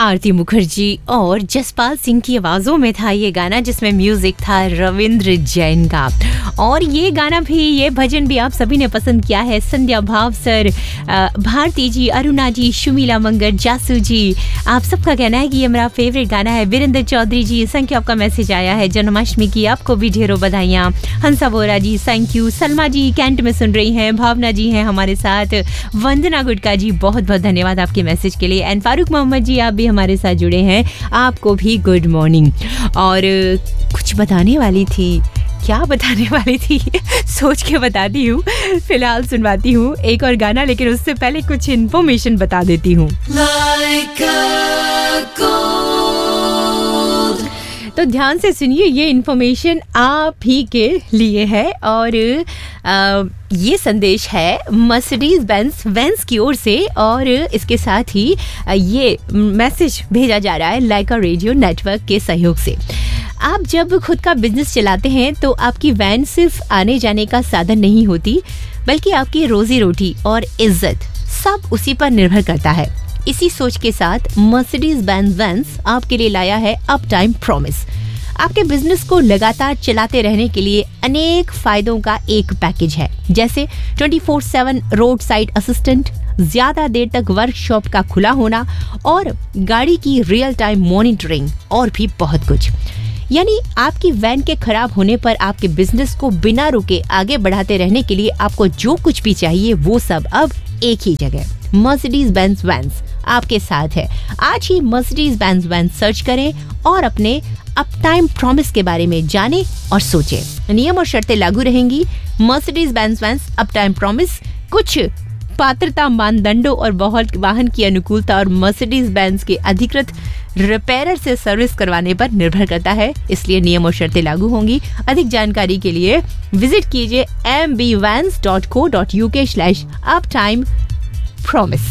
आरती मुखर्जी और जसपाल सिंह की आवाज़ों में था ये गाना, जिसमें म्यूजिक था रविंद्र जैन का। और ये गाना भी, ये भजन भी आप सभी ने पसंद किया है। संध्या भाव सर, भारती जी, अरुणा जी, शुमिला मंगर, जासू जी, आप सबका कहना है कि ये मेरा फेवरेट गाना है। वीरेंद्र चौधरी जी, थैंक यू, आपका मैसेज आया है। जन्माष्टमी की आपको भी ढेरों बधाइयाँ। हंसा बोरा जी, thank you. Salma ji cantt में सुन रही हैं। भावना जी हैं हमारे साथ। वंदना गुटका जी, बहुत बहुत धन्यवाद आपके मैसेज के लिए। एंड फारूक मोहम्मद जी, आप भी हमारे साथ जुड़े हैं, आपको भी गुड मॉर्निंग। और कुछ बताने वाली थी, क्या बताने वाली थी सोच के बताती हूँ। फिलहाल सुनवाती हूँ एक और गाना, लेकिन उससे पहले कुछ इन्फॉर्मेशन बता देती हूँ। तो ध्यान से सुनिए, ये इन्फॉर्मेशन आप ही के लिए है। और ये संदेश है मर्सिडीज बेंज की ओर से, और इसके साथ ही ये मैसेज भेजा जा रहा है लाइका रेडियो नेटवर्क के सहयोग से। आप जब खुद का बिजनेस चलाते हैं तो आपकी वैन सिर्फ आने जाने का साधन नहीं होती, बल्कि आपकी रोजी रोटी और इज्जत सब उसी पर निर्भर करता है। इसी सोच के साथ मर्सिडीज बेंज वैन्स आपके लिए लाया है अप टाइम प्रॉमिस। आपके बिजनेस को लगातार चलाते रहने के लिए अनेक फायदों का एक पैकेज है, जैसे 24/7 रोड साइड असिस्टेंट, ज्यादा देर तक वर्कशॉप का खुला होना और गाड़ी की रियल टाइम मॉनिटरिंग, और भी बहुत कुछ। यानी आपकी वैन के खराब होने पर आपके बिजनेस को बिना रुके आगे बढ़ाते रहने के लिए आपको जो कुछ भी चाहिए वो सब अब एक ही जगह। मर्सिडीज बेंज वैन्स आपके साथ है। आज ही मर्सिडीज बेंज वैन्स सर्च करें और अपने अप टाइम प्रॉमिस के बारे में जानें और सोचें। नियम और शर्तें लागू रहेंगी। Mercedes Benz vans up time promise कुछ पात्रता मानदंडों और वाहन की अनुकूलता और मर्सिडीज बेंज के अधिकृत रिपेयरर से सर्विस करवाने पर निर्भर करता है, इसलिए नियम और शर्तें लागू होंगी। अधिक जानकारी के लिए विजिट कीजिए mbvans.co.uk/uptimepromise।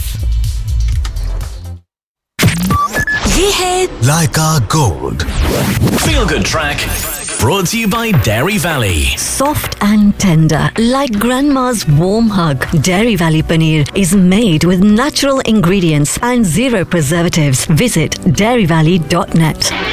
ये है लाइका gold Feel Good Track, brought to you by Dairy Valley. soft and tender, like grandma's warm hug. Dairy Valley paneer is made with natural ingredients and zero preservatives. Visit dairyvalley.net.